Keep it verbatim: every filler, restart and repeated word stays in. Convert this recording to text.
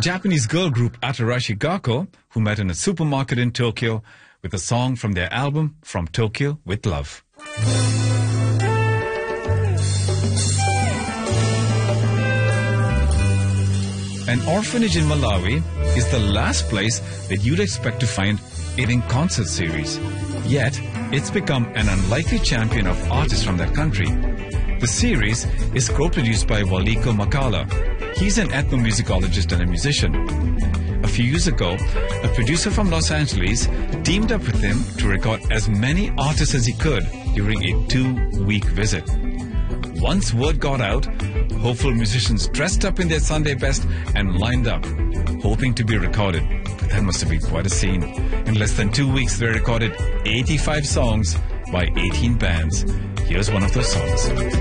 Japanese girl group Atarashi Gakko, who met in a supermarket in Tokyo with a song from their album From Tokyo with Love. An orphanage in Malawi is the last place that you'd expect to find it in concert series. Yet, it's become an unlikely champion of artists from that country. The series is co-produced by Waliko Makala. He's an ethnomusicologist and a musician. A few years ago, a producer from Los Angeles teamed up with him to record as many artists as he could during a two-week visit. Once word got out, hopeful musicians dressed up in their Sunday best and lined up, hoping to be recorded. But that must have been quite a scene. In less than two weeks, they recorded eighty-five songs by eighteen bands. Here's one of those songs.